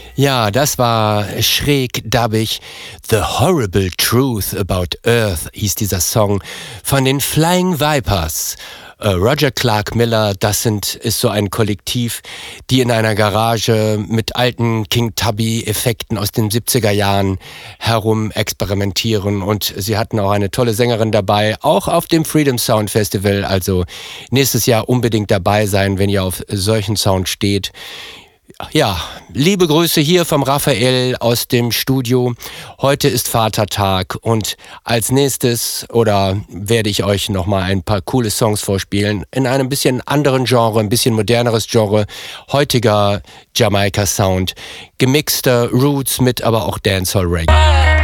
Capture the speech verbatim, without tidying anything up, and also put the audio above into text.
Ja, das war schräg dubbig. The Horrible Truth About Earth hieß dieser Song von den Flying Vipers. Uh, Roger Clark Miller, das sind, ist so ein Kollektiv, die in einer Garage mit alten King Tubby-Effekten aus den siebziger Jahren herum experimentieren. Und sie hatten auch eine tolle Sängerin dabei, auch auf dem Freedom Sound Festival. Also nächstes Jahr unbedingt dabei sein, wenn ihr auf solchen Sound steht. Ja, liebe Grüße hier vom Raphael aus dem Studio. Heute ist Vatertag und als nächstes oder werde ich euch nochmal ein paar coole Songs vorspielen in einem bisschen anderen Genre, ein bisschen moderneres Genre, heutiger Jamaika Sound, gemixter Roots mit aber auch Dancehall Reggae.